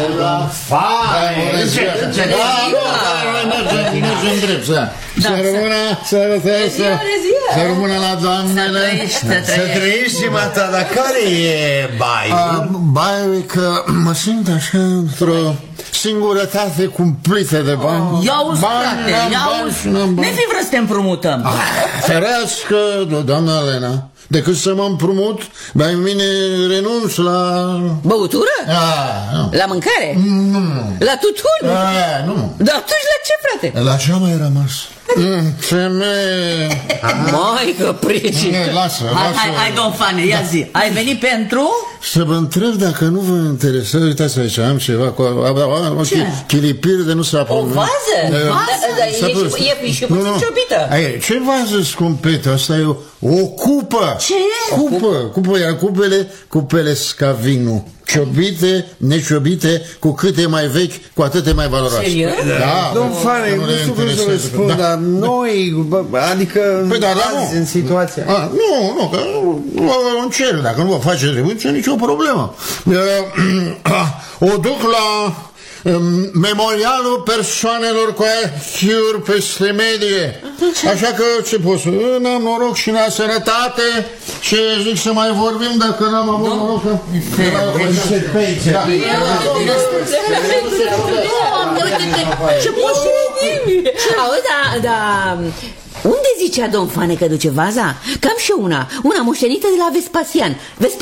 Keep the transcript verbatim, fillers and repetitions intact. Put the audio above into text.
La fai! Mergem drept, să rămână, să rămână la doamnele. Să trăiești, mata, dar care e baiul? Baiul e că mă simt așa într-o singurătate cumplită de bani. Ia-uzi, frate, ia-uzi. Ne fi vrut să te împrumutăm. Ferească, doamna Elena, decât să mă împrumut, mai mine renunț la... Băutură? A, nu. La mâncare? Nu. La tutun? A, nu. Dar atunci la ce, frate? La ce a mai rămas? Femeie... Mai că prici. Lasă, Hai, lasă. hai, hai, domn Fane, ia zi. Ai venit pentru? Să vă întreb dacă nu vă interesează. Uitați aici, am ceva cu... Ce? Chilipiri de nu s-a O vază? Vază? E și puțin ciopită. Ce vază scumpită? Asta e o cupă. Ce e? Cupă, cupă, iar cupele, cupele Scavinu. Ciobite, neciobite, cu cât e mai vechi, cu atât e mai valoroase. Serios? Da. Domn Fane, nu știu cum să vă spun, da. Dar noi, adică păi, dar, azi, nu. în situația... A, nu, nu, că nu vă încerc, dacă nu vă face trebuință, nicio problemă. O duc la memorialul persoanelor cu achiuri peste medie. Așa că ce pot să... N-am noroc și la sănătate. Ce zic să mai vorbim dacă n-am avut noroc? Ce poți să ne auzi, da... Unde zicea domn Fane că duce vaza? Că am și eu una, una moștenită de la Vespasian.